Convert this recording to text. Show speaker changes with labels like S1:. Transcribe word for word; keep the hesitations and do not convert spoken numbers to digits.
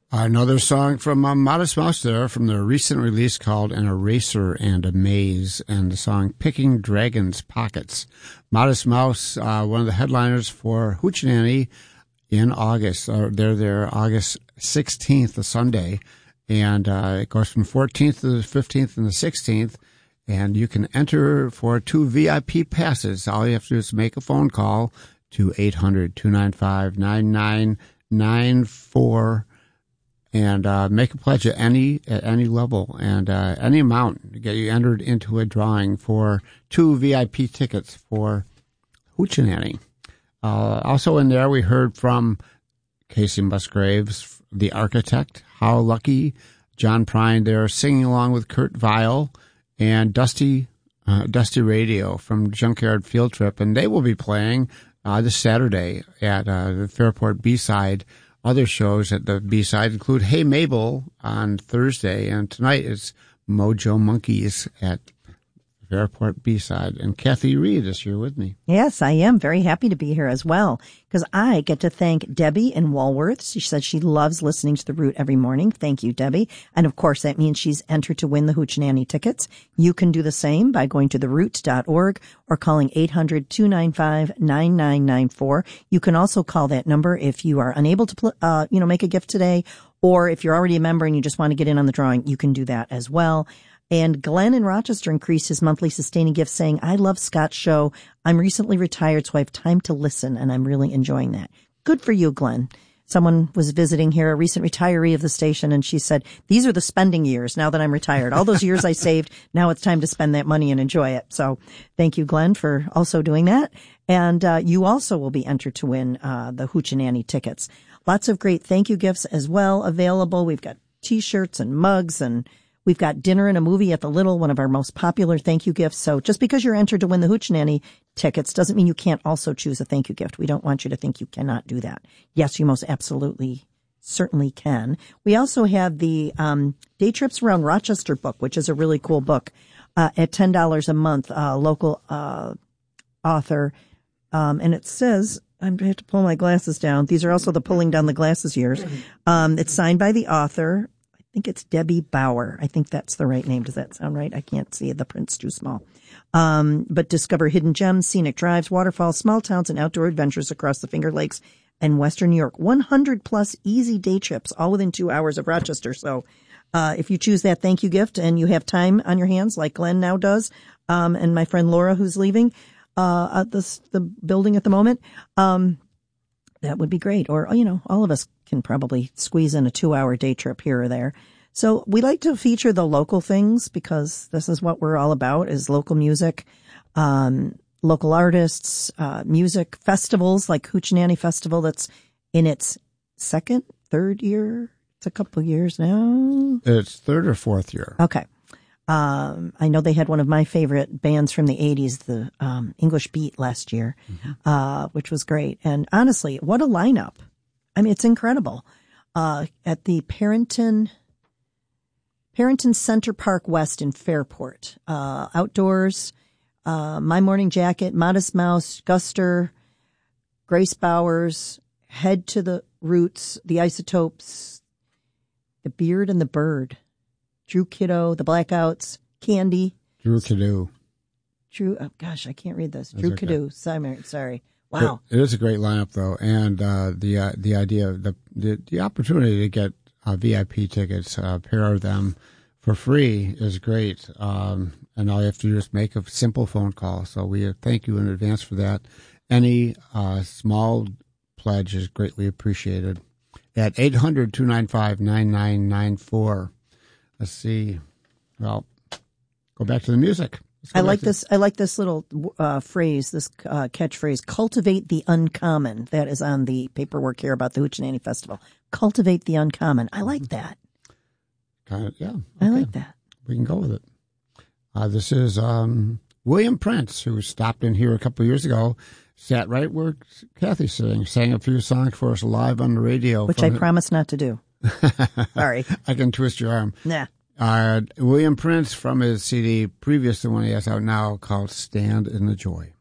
S1: Another song from uh, Modest Mouse there from their recent release called An Eraser and a Maze, and the song Picking Dragons' Pockets. Modest Mouse, uh, one of the headliners for Hoochie in August. Uh, they're there August sixteenth, a Sunday, and uh, it goes from fourteenth to the fifteenth and the sixteenth, and you can enter for two V I P passes. All you have to do is make a phone call to eight hundred, two nine five, nine nine nine four and uh, make a pledge at any at any level and uh, any amount to get you entered into a drawing for two V I P tickets for Hoochie. Uh, also in there, we heard from Casey Musgraves, the architect, How Lucky, John Prine there singing along with Kurt Vile, and Dusty uh, Dusty Radio from Junkyard Field Trip, and they will be playing uh, this Saturday at uh, the Fairport B-Side. Other shows at the B-Side include Hey Mabel on Thursday, and tonight is Mojo Monkeys at Fairport B-Side. And Kathy Reed is here with me.
S2: Yes, I am very happy to be here as well, because I get to thank Debbie in Walworth. She said she loves listening to The Root every morning. Thank you, Debbie. And of course, that means she's entered to win the Hoochie tickets. You can do the same by going to the root dot org or calling eight hundred, two nine five, nine nine nine four. You can also call that number if you are unable to, pl- uh, you know, make a gift today, or if you're already a member and you just want to get in on the drawing, you can do that as well. And Glenn in Rochester increased his monthly sustaining gift saying, I love Scott's show. I'm recently retired, so I have time to listen, and I'm really enjoying that. Good for you, Glenn. Someone was visiting here, a recent retiree of the station, and she said, these are the spending years now that I'm retired. All those years I saved, now it's time to spend that money and enjoy it. So thank you, Glenn, for also doing that. And uh, you also will be entered to win uh, the Hoochie tickets. Lots of great thank you gifts as well available. We've got T-shirts and mugs, and we've got dinner and a movie at the Little, one of our most popular thank you gifts. So just because you're entered to win the Hoochie tickets doesn't mean you can't also choose a thank you gift. We don't want you to think you cannot do that. Yes, you most absolutely certainly can. We also have the um, Day Trips Around Rochester book, which is a really cool book, uh, at ten dollars a month, uh, local uh, author. Um, and it says, I have to pull my glasses down. These are also the pulling down the glasses years. Um, it's signed by the author. I think it's Debbie Bauer. I think that's the right name. Does that sound right? I can't see it. The print's too small. Um, but discover hidden gems, scenic drives, waterfalls, small towns, and outdoor adventures across the Finger Lakes and Western New York. one hundred plus easy day trips, all within two hours of Rochester. So uh, if you choose that thank you gift and you have time on your hands, like Glenn now does, um, and my friend Laura, who's leaving uh, at this, the building at the moment, um, that would be great. Or, you know, all of us can probably squeeze in a two-hour day trip here or there. So we like to feature the local things because this is what we're all about, is local music, um, local artists, uh, music festivals like Hoochie Festival that's in its second, third year. It's a couple years now.
S1: It's third or fourth year.
S2: Okay. Um, I know they had one of my favorite bands from the eighties, the um, English Beat last year, mm-hmm. uh, which was great. And honestly, what a lineup. I mean, it's incredible. Uh, at the Parrington, Parrington Center Park West in Fairport, uh, outdoors, uh, My Morning Jacket, Modest Mouse, Guster, Grace Bowers, Head to the Roots, The Isotopes, The Beard and the Bird, Drew Kiddo, The Blackouts, Candy.
S1: Drew Kiddo.
S2: Drew, oh gosh, I can't read this.
S1: That's
S2: Drew
S1: okay.
S2: Kiddo, sorry, sorry. Wow.
S1: It, it is a great lineup, though, and uh, the uh, the idea, the, the the opportunity to get uh, V I P tickets, uh, pair them for free is great. Um, and all you have to do is make a simple phone call. So we thank you in advance for that. Any uh, small pledge is greatly appreciated. At eight hundred, two nine five, nine nine nine four. Let's see. Well, go back to the music.
S2: I like this. I like this little uh, phrase, this uh, catchphrase, cultivate the uncommon. That is on the paperwork here about the Hoochie Festival. Cultivate the uncommon. I like that.
S1: Kind of, yeah. Okay.
S2: I like that.
S1: We can go with it. Uh, this is um, William Prince, who stopped in here a couple of years ago, sat right where Kathy's sitting, sang a few songs for us live on the radio.
S2: Which I promise not to do. Sorry.
S1: I can twist your arm.
S2: Nah.
S1: Uh, William Prince from his C D previous to one he has out now called Stand in the Joy.